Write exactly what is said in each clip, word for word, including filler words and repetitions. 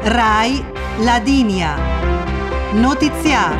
Rai Ladinia. Notiziar.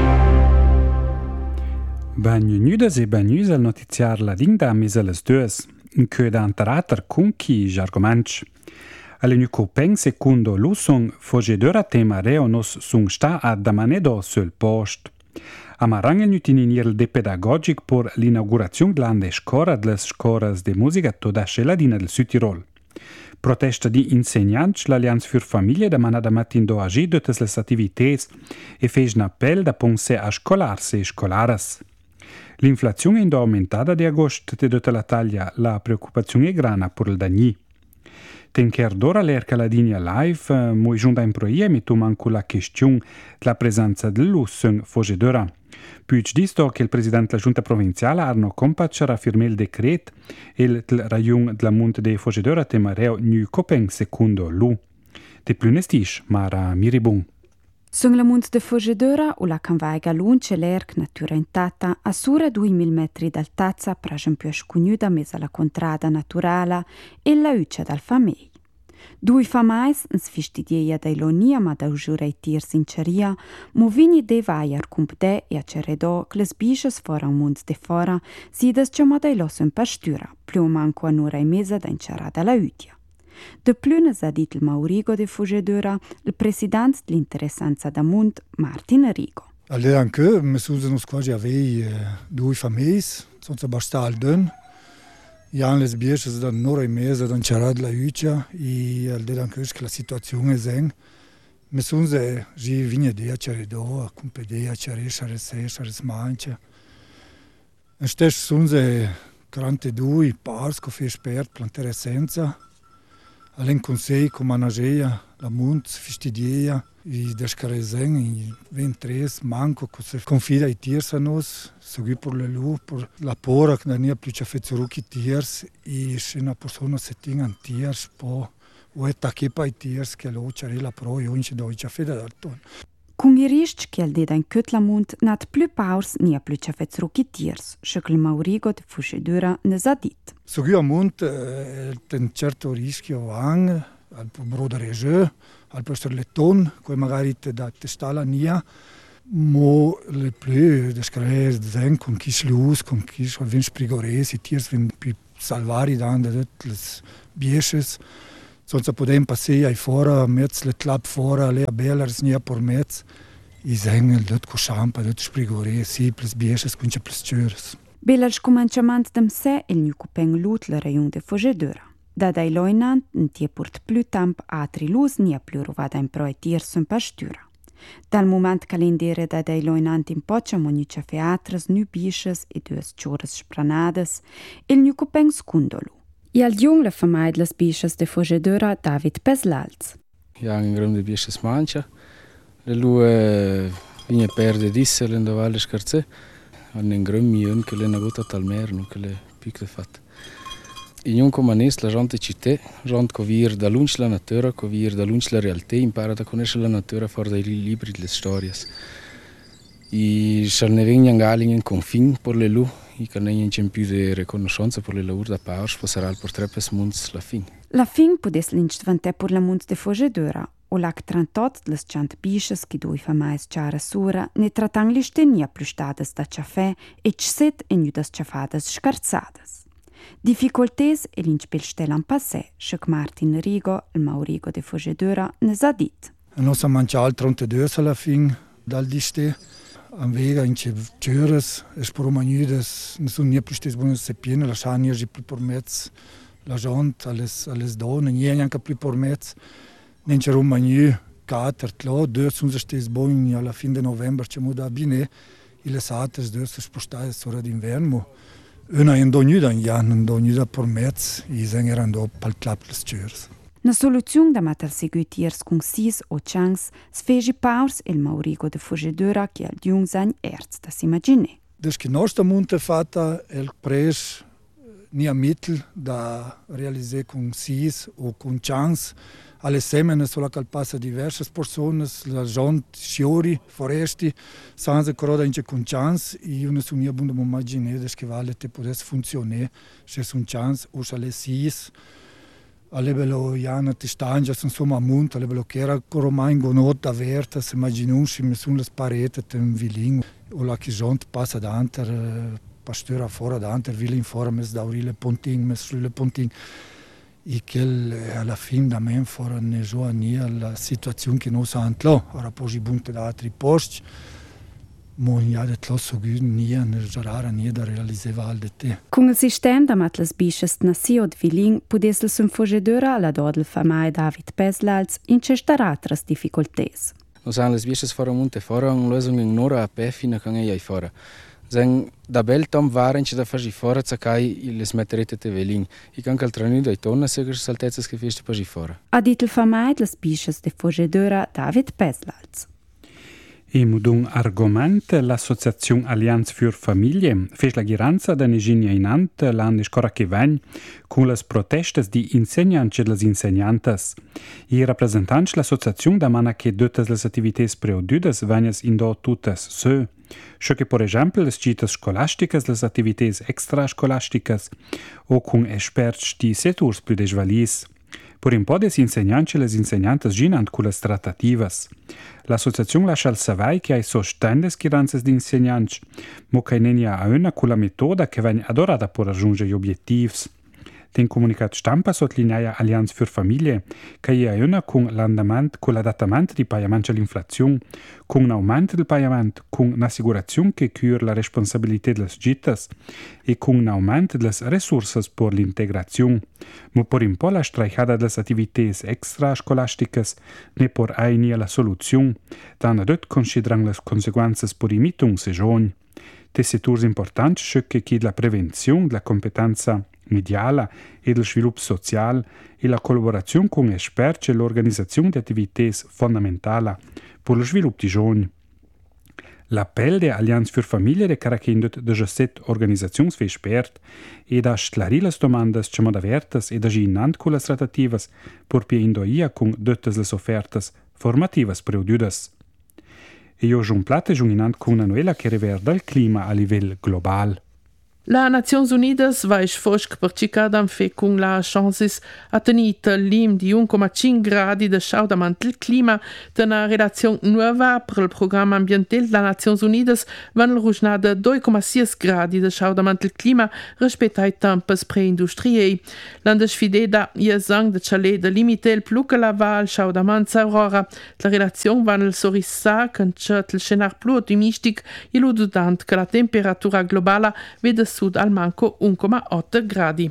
Benvenudes e benvenus al notiziar Ladin da mesa les dues, in cui da anterater cunchi jargomanch. Alle copeng secondo l'usung fogedora tema reo nos sung sta a damanedo sul post. Amarang nutinir de pedagogic por l'inaugurazione glande scora dles scoras de musica toda Ladina del Südtirol. Protesta di insegnanti l'Allianz für Familie demana da matin do agir de toutes les activités e fez un appel da ponse a scolarse e scolaras. L'inflazione è aumentata di agosto de tutta la taglia, la preoccupazione è grana per il dagni. Tenker d'ora l'Erca Ladinia live, moi giunta in proie mi tu manco la questione della presenza dell'Ussung fogedora. Più disto che il presidente della giunta provinciale Arno Kompatsch ha firmato il decreto e il ragione della monte dei fogedora temareo nu copeng secondo lu. De più nestisch, Mara Miribung. Sung la monte de fogedora o la canvaiga lunce l'erc natura intata a sura duemila metri d'altezza per esempio scunuda mesa la contrada naturale e la uccia dal famei. Dui famais, in sfistidieia dei lonia ma da usurei tir sinceria, movini de vaiar cumpde e a ceredò che les bisches fora un monte de fora si des ciò ma dei losso in pastura, più manco a nura e mesa da incerada la utia. De plünes ha dit il Maurigo de Fogedora, il presidente dell'interessanza da Mont, Martin Rigo. Allora anche, mi sono quasi avei due famiglie, sono abbastanza dun. Jan les biesches da nora e mese da cerad la uccia e allora anche che la situazione è zen. Mi sono se gi vigne de a ceredo, a compede a ceresha resesha resmancia. E stes sono se grande due pars co fe spert plantere senza. Allen consei com manageia la munt fistidieia e descaresen e ventres manco co se confida i tiers a nos sugui por le lu por la pora che non è più ci affezioruki tiers e se una persona se tingan tiers po o è tachepa i tiers che lo c'è la pro e once do ci affeda d'alton. Con i rischi che il deda in Kötlamund nat più paurs ni a più ci affezioruki tiers, che il Maurigo de Fogedora ne sa dit. Sugui a munt eh, ten certo rischio ang al broda regio al posto le ton come magari te da testala nia mo le più descree zen con chi slus con chi so vin sprigoresi tiers vin più salvari dan de les biesches sonst podem passei ai fora metz le clap fora le abelars nia por metz i zen el dot co champa dot sprigoresi plus biesches con plus churs. Belal scomanciamant dem se il nu cupeng lut la reiun de Fogedora. Da dai loinant n tie purt più tamp atri lus nia più rovada in proi tiers in pastura. Dal moment calendere da dai loinant in poccia monicia featras nu bisches e duas ciores spranades, il nu cupeng scundolu. E al jung la famaid las bisches de Fogedora David Peslalz. Ja, un grande bisches mancia. Le lue vigne perde disse l'enda valle scarze. Hanno un gran milione che le hanno avuto al mer, non che le piccole fatte. In un comanes la gente città, gente che vive da lunch la natura, che vive da lunch la realtà, impara a conoscere la natura fuori dai libri delle storie. E se ne vengono anche in confine per le lu, e che non c'è più di riconoscenza per le lavori da paus, passerà al portreppes munds la fin. La fin potesse l'instvante per la munds de Fogedora, o l'ac trentotto les cent bisches che due famais ciara sura ne tratang listenia più stades da caffè e set e nudas ciafades scarzades. Difficoltés e l'inspel stelan passè, scic Martin Rigo, il Maurigo de Fogedora, ne sa dit. Non sa mangiare trentadue alla fin dal diste. Am vega in ce ciures, e sporo magnudes, ne sono nie più stes buone se piene, la chania gi più por mezz, la gente, alles, alles donne, nie neanche più por mezz. Non c'era un magnu, cater, tlo, due sono stessi buoni alla fine di novembre, c'è moda bene, e le altre due sono spostate solo d'inverno. Una è ognuno in anno, ognuno per mezzo, e sono erano per clap le ciurs. Una soluzione da mettere seguitiers con sis o chans, sfegi paus il Maurigo de Fogedora che al jung sein erz da s'imagine. Des che nostra monte fatta il pres nia mittel da realizzare con sis o con chans alle semene sulla calpassa diverse persone, la gente, sciori, foresti, senza corroda in con chance e una sunia bunda immaginare che vale te potesse funzionare se un chance o se le sis Allebelo Jana Tistangias, insomma, a Monte, allebelo che era ormai ingonot averta, se immaginusci, mi sono le pareti, ten vilin, o la chizont passa d'anter, pastura fuori d'anter, vilin fuori, mes daurile pontin, mes sulle pontin. E che alla fine da me fuori ne so ania la situazione che non sa antlo, ora poi bunte da altri posti. Mon ja det los so gut nie ne jarara nie da realiseva al de te. Con il sistema da matlas bisches nasio de Vilin pudessel sun fogedora alla dodel famai David Peslals in cestaratras difficultés. Nos han les bisches fora munte fora un lösung in nora a pe fina kan ei fora. Sen da bel tom waren che da faji fora zacai les metterete te Velin. I kan cal tranu da tonna segur saltezzas che feste faji fora. A dit il famai las bisches de fogedora David Peslals. E un argomento l'associazione Allianz für Familie fece la giranza da Negina in Ant l'anno scorso che venne con le proteste di insegnanti e delle insegnantes. I rappresentanti dell'associazione damana che tutte le attività preodute vengano in do tutte su. Ciò che, per esempio, le citas scolastiche, le attività extrascolastiche o con esperti di settori più desvalis. Por un po' des insegnanti e les insegnantes ginant con le trattativas. L'associazione lascia al savai che hai sostende schiranzas di insegnanti, ma che nenia a una con la metoda che viene adorata per raggiungere gli obiettivi. Den comunicato stampa sottolinea Allianz für Familie che è una con l'andamento, con l'adattamento di pagamento all'inflazione, con un aumento del pagamento, con un'assicurazione che cura la responsabilità delle gittas e con un aumento delle risorse per l'integrazione. Ma per un po' la streichata delle attività extrascolastiche ne per ainia la soluzione, dan dort considerano le conseguenze per i mitung se giovani. Te settori importanti sono che la prevenzione, la competenza mediala e del sviluppo sociale e la collaborazione con esperti e l'organizzazione di attività fondamentali per lo sviluppo di giovani. L'appello di Allianz für Familie è caratterizzato da diciassette organizzazioni di esperti e da sclarire le domande che sono aperte e da ginant con le trattative per pieindoia con tutte le offerte formative preudute. E io ho un plato giunginant con una novella che riguarda il clima a livello globale. La Nazions Unidas va sfosc per circa fe con la chances a tenir il lim di uno virgola cinque gradi de schaudament del clima de una relazione nuova per il programma ambientale della Nazions Unidas van il rujna de due virgola sei gradi de schaudament del clima rispetto ai tempos preindustriei. L'anda sfide da iesang de chalet de limite il plus che la va al schaudament aurora. La relazione van il sorissa con il scenario più ottimistico e l'ududant che la temperatura globale vede sud al manco uno virgola otto gradi.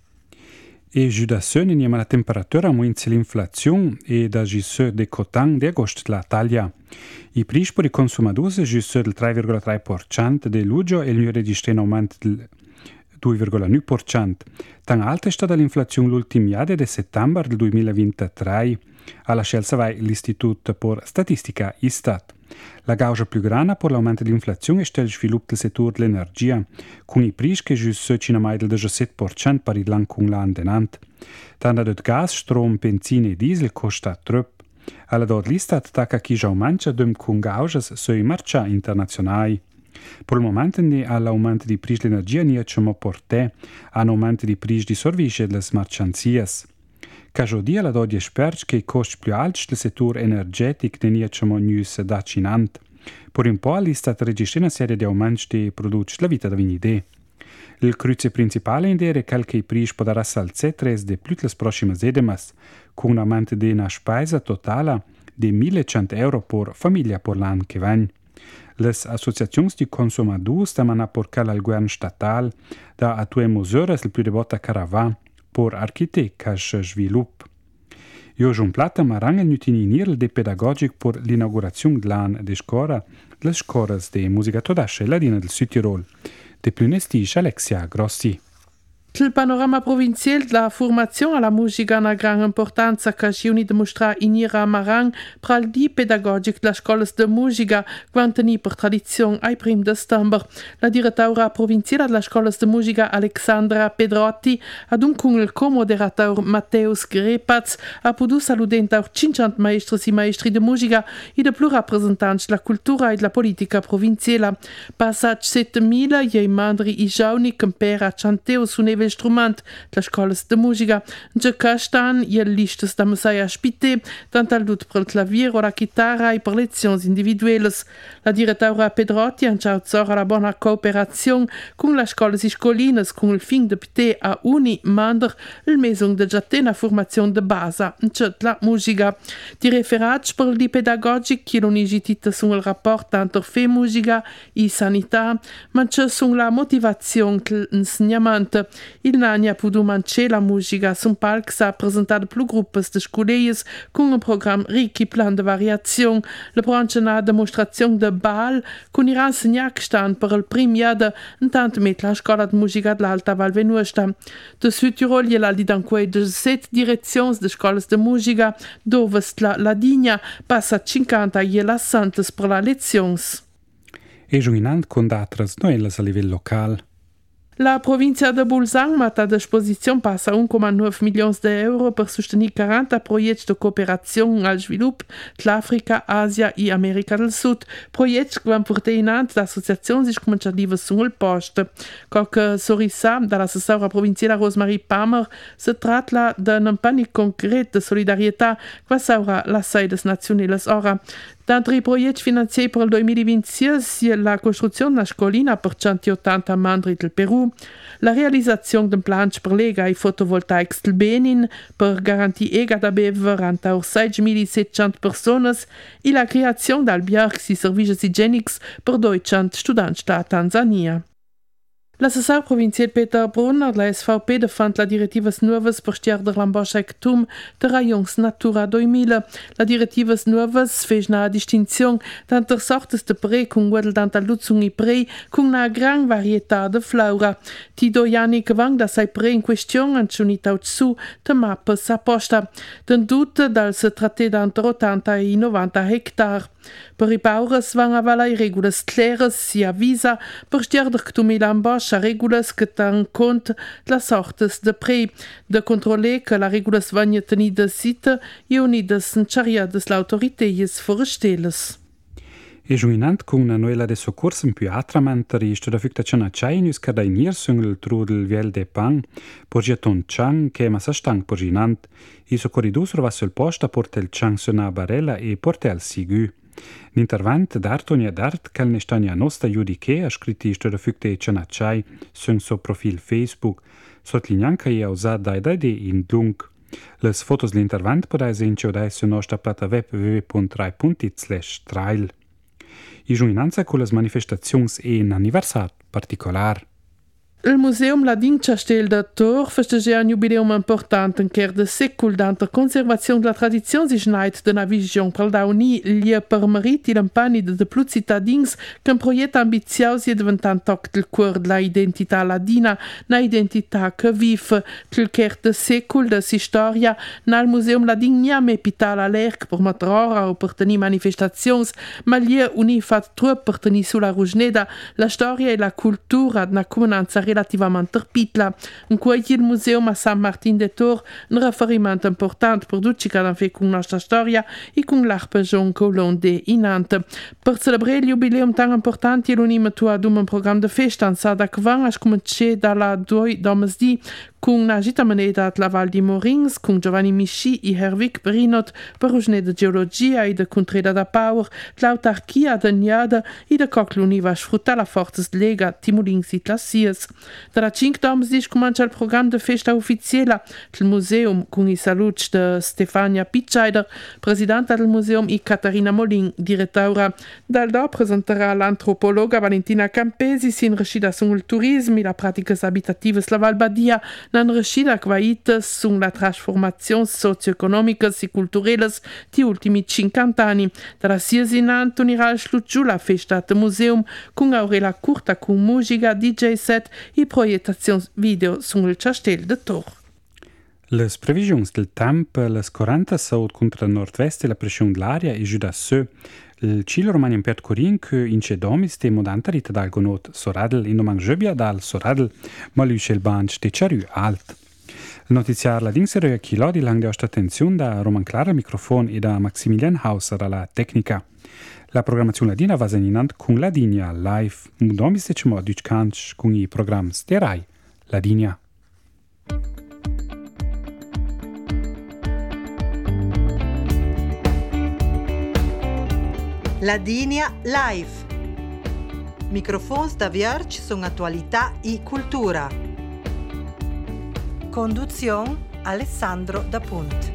E giudazione niema la temperatura moinzi l'inflazione e da gisser de cotan di agosto dell'Italia. I prezzi per i consumatori gisser del tre virgola tre per cento di luglio e il registra un aumento del due virgola nove per cento. Tan alta è stata l'inflazione l'ultimo anno di settembre del duemilaventitré, alla scelta vai l'Istituto per Statistica Istat. La causa più grande per l'aumento dell'inflazione è il sviluppo del settore dell'energia, con i prezzi che giusto sono mai del diciassette per cento per il l'anno con l'anno denant. Tanto che gas, strom, benzina e diesel costa troppo. Alla dot l'Istat attacca chi già aumenta dem con causes sui mercati internazionali. Per il momento ne all'aumento di prezzi dell'energia ne c'è portato a un aumento di prezzi di servizi e delle mercanzie. Cajodia la dot gli esperti che i costi più alti del settore energetico ne c'è news da cinant. Per un po' l'Istat registra una serie di aumenti di prodotti della vita da venire. Il cruce principale in è che i prezzi potranno salire di più le prossime settimane, con un aumento di una spesa totale di millecento euro per famiglia per l'anno che viene. Le associazioni di consumatori stanno a portare al governo statale da attuare misure il più devote caravane per architetti che si sviluppano. Io ho un plato marang e nutinir de pedagogic per l'inaugurazione dell'anno di scuola delle scuole di musica todascia e ladina del Sud Tirol. De plunestige Alexia Grossi. Il panorama provinciale della formazione alla musica ha una grande importanza che si unisce a mostrare in Ira Marang per il di pedagogico della scuola di musica quanto ni per tradizione ai primi di settembre. La direttora provinciale della scuola di musica Alexandra Pedrotti ad un con il co-moderator Matteus Grepaz ha potuto salutare cinquanta maestri e maestri di musica e di più rappresentanti della cultura e della politica provinciale. Passati settemila, i mandri i giovani che per a cantare su neve qualche strumento della scuola di musica. Già castan il liste da musea spite, tanto al per il clavier o la chitarra e per lezioni individuali. La direttora Pedrotti ha ciao la buona cooperazione con la scuola e scolina con il fin di pite a uni mandar il mesung de già una formazione di base in la musica. Di referati per i pedagogici che non esitita sul rapporto tra fe musica e sanità, ma c'è sulla motivazione dell'insegnamento. Il Nani ha potuto mangiare la musica sul palco sa presentato più gruppi di scuole con un programma ricco plan di variazione. La branca ha dimostrazione di bal con i insegnanti stanno per il primo anno intanto met la scuola di musica dell'Alta Val Venusta. Da Südtirol gli ha di danque diciassette direzioni di scuole di musica dove la Ladigna passa cinquanta e la santes per la lezione. E giunginant con d'altres noelles a livello local. La provincia de Bolzano mette a disposizione passa un virgola nove milioni di euro per sostenere quaranta progetti di cooperazione al sviluppo dell'Africa, Asia e America del Sud. Progetti che vanno portati in avanti da associazioni comunicative sul posto. Come sorrisa dall'assessora provinciale Rosemarie Palmer, si tratta di un impegno concreto di solidarietà che sarà la sede nazionale ora. D'altri progetti finanziati per il duemilaventisei la costruzione di una scolina per centottanta mandri del Perù, la realizzazione di un plan per lega e fotovoltaici del Benin per garantire ega da bever a seicimilasettecento persone e la creazione di alberghi e servizi igienici per duecento studenti da Tanzania. L'assessor provinciale Peter Brunner della S V P defende la direttiva nuovas per stärder l'ambasciactum de raions Natura duemila. La direttiva nuovas fece una distinzione tanto sortes de pre con guadel danta luzzung i pre con una gran varietà de flora. Ti doi anni che vang da sei pre in questione han ciunita su de mappe s'apposta. Den dut dal se tratte d'antre ottanta e novanta hectare. Per i paures van avalai regulas clares si avvisa per stärder que tu l'ambascia regulas que tan cont la sortes de pre, de controller que la regulas vagna tenida sita e unidas en chariades l'autoriteis foresteles. E giuinant con una noella de soccorso in più atramant risto da ficta cena chainus che da inir sungel trudel viel de pan, porgia ton chang che ma sa stang porginant, i soccorridus rovas sul posta porta il chang suna barella e porta al sigu. L'intervent d'Artonia d'Art cal nestania nosta judiche ha scritti isto da ficte cena chai sun so profil Facebook, sottolineant che ha usat da idade in dunk. Les fotos l'intervent podai esempio dai su nostra plata web w w w punto rai punto it slash trail. I giuinanza con le manifestazioni e un anniversario particolare. Il Museum Ladin Castel de Tor festeggia un jubileum important în chiar de secol d'antre conservazione de la tradizione si schneid de una vision per da uni lia per merit il impani de de plus cittadins che un proiect ambizioso è diventant toc del cuor de la identità ladina, na identità che vive del chiar de secol de si storia, na il Museum Ladin nia me pital a l'erc per matrora o per tenir manifestazioni, ma lia uni fat trup per tenir sulla Rugneda la storia e la cultura d'una comunanza relativamente pitla. In cui il museum a San Martin de Tor un riferimento importante per tutti che hanno fatto con la nostra storia e con l'arpegion colonde in Ante. Per celebrare il jubileum tan importante, l'unime tu ad un programma de festa in Sada Kvan, a cominciare dalla due domesdì con una gita moneta la Val di Morins, con Giovanni Misci e Herwig Berinot, per usne de geologia e de contreda da power, l'autarchia de Niada e de coc l'univa sfrutta la forza lega Timolins e Tlassies. Dalla cinque domesdì comincia il programma de festa ufficiale del museum con i saluti de Stefania Pitscheider, presidente del museum, e Caterina Molin, direttora. Dal do presenterà l'antropologa Valentina Campesi sin riuscita sul turismo e la pratica abitative la Val Badia, nan riuscita quaita sulla trasformazione socio-economica e culturale di ultimi cinquanta anni. Dalla Siesinant unirà il slugiù la festa del museum con Aurela Curta con musica, D J set e proiettazione video sul Castel de Tor. Les previsions del temp, les quaranta saut contra nord-vest e la pressione dell'aria e giù da su. Il cielo rimane in per corin che in c'è domis te modantarita dal gonot soradel in domang jöbia dal soradel, ma lui c'è il banc te ciariu alt. Il notiziar la dingsero a chilodi lang de osta attenzione da Roman Clara al microfono e da Maximilian Hauser alla tecnica. La programmazione ladina va seninant con Ladinia live, un domis te cemo duc canc con i programmi de Rai. Ladinia. Ladinia Live. Microfons da Vierge sono attualità e cultura. Conduzione Alessandro Da Punt.